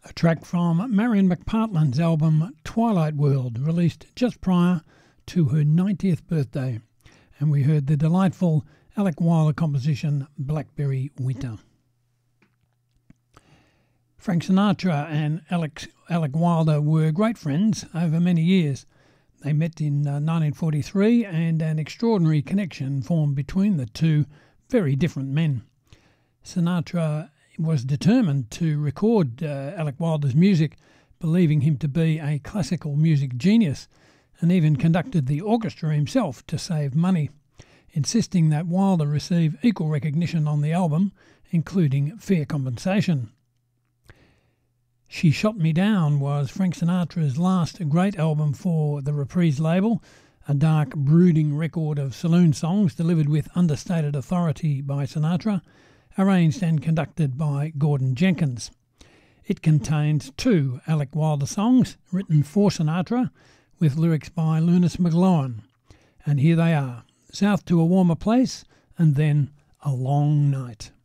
A track from Marion McPartland's album Twilight World, released just prior to her 90th birthday. And we heard the delightful Alec Wilder composition Blackberry Winter. Frank Sinatra and Alec Wilder were great friends over many years. They met in 1943 and an extraordinary connection formed between the two very different men. Sinatra was determined to record Alec Wilder's music, believing him to be a classical music genius, and even conducted the orchestra himself to save money, insisting that Wilder receive equal recognition on the album, including fair compensation. She Shot Me Down was Frank Sinatra's last great album for the Reprise label, a dark, brooding record of saloon songs delivered with understated authority by Sinatra, arranged and conducted by Gordon Jenkins. It contains 2 Alec Wilder songs written for Sinatra with lyrics by Lunice McGlowan. And here they are, South to a Warmer Place and then A Long Night.